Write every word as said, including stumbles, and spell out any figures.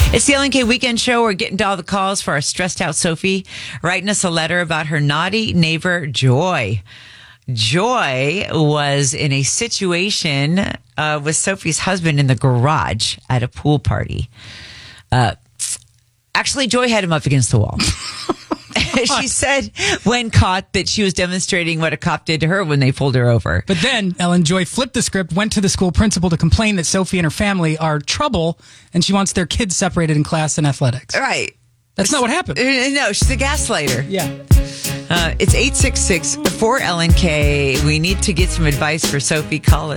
It's the Ellen K Weekend Show. We're getting to all the calls for our stressed out Sophie writing us a letter about her naughty neighbor, Joy. Joy was in a situation uh, with Sophie's husband in the garage at a pool party. Uh, actually, Joy had him up against the wall. She said when caught that she was demonstrating what a cop did to her when they pulled her over. But then Ellen Joy flipped the script, went to the school principal to complain that Sophie and her family are trouble, and she wants their kids separated in class and athletics. Right. That's not what happened. No, she's a gaslighter. Yeah. Uh, it's eight six six, four L N K. We need to get some advice for Sophie. Call us.